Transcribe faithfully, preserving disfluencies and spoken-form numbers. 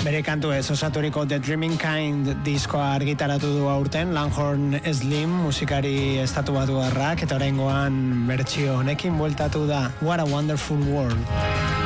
Bere kantu ez osaturiko The Dreaming Kind diskoa argitaratu du aurten Langhorne Slim musikari estatu batuarrak, eta oraingoan bertsio honekin bueltatu da What a Wonderful World.